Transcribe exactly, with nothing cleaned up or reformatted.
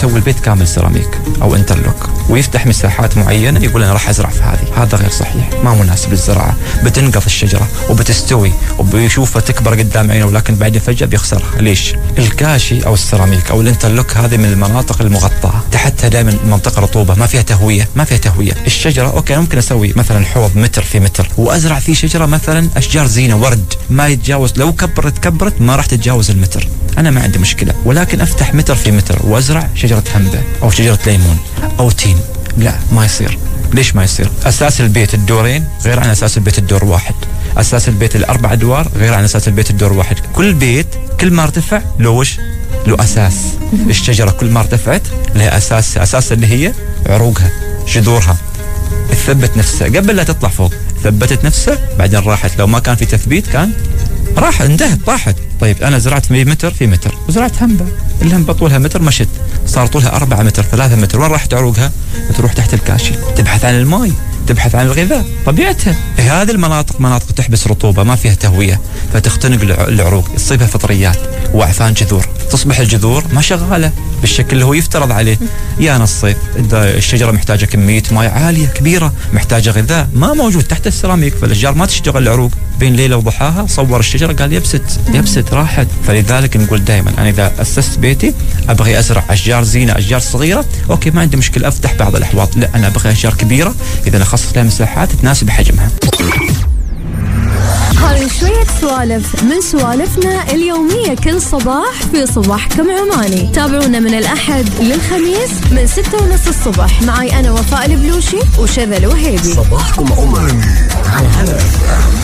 يسوي البيت كامل سيراميك أو انترلوك ويفتح مساحات معينة يقول أنا راح أزرع في هذه. هذا غير صحيح، ما مناسب للزراعة. بتنقض الشجرة وبتستوي وبيشوفها تكبر قدام عينه، ولكن بعد فجأة بيخسرها. ليش؟ الكاشي أو السيراميك أو الانترلوك هذه من المناطق المغطاة، تحتها دائما منطقة رطوبة، ما فيها تهوية ما فيها تهوية. الشجرة أوكي ممكن أسوي مثلا حوض متر في متر وأزرع فيه شجرة مثلا أشجار زينة ورد ما يتجاوز، لو كبرت كبرت ما راح تتجاوز المتر، أنا ما عندي مشكلة. ولكن أفتح متر في متر وأزرع شجرة هنبة أو شجرة ليمون أو تين، لا ما يصير. ليش ما يصير؟ أساس البيت الدورين غير عن أساس البيت الدور واحد، أساس البيت الأربع أدوار غير عن أساس البيت الدور واحد. كل بيت كل ما ارتفع له وش؟ له أساس. الشجرة كل ما ارتفعت لها أساس، أساس اللي هي عروقها جذورها، تثبت نفسها قبل لا تطلع فوق، ثبتت نفسها بعدين راحت. لو ما كان في تثبيت كان راح انتهت طاحت. طيب أنا زرعت في متر في متر وزرعت هنبة، الهنبة طولها متر مشت صار طولها أربعة متر ثلاثة متر، وين راحت عروقها؟ تروح تحت الكاشي تبحث عن الماء، تبحث عن الغذاء طبيعتها. هذه المناطق مناطق تحبس رطوبة ما فيها تهوية، فتختنق العروق، تصيبها فطريات وأعفان جذور، تصبح الجذور ما شغالة بالشكل اللي هو يفترض عليه. يا الصيف إذا الشجرة محتاجة كمية ماء عالية كبيرة، محتاجة غذاء ما موجود تحت السيراميك، فالأشجار ما تشتغل العروق. بين ليلة وضحاها صور الشجرة قال يبست يبست راحت. فلذلك نقول دائما أنا إذا أسست بيتي أبغي أزرع أشجار زينة أشجار صغيرة أوكي ما عندي مشكلة أفتح بعض الأحواض، لا أنا أبغي أشجار كبيرة إذا أخصص لها مساحات تناسب حجمها. هذه شوية سوالف من سوالفنا اليومية كل صباح في صباحكم عماني. تابعونا من الأحد للخميس من ستة ونص الصبح معي أنا وفاء البلوشي وشذى الوهيبي. صباحكم عماني على هلا.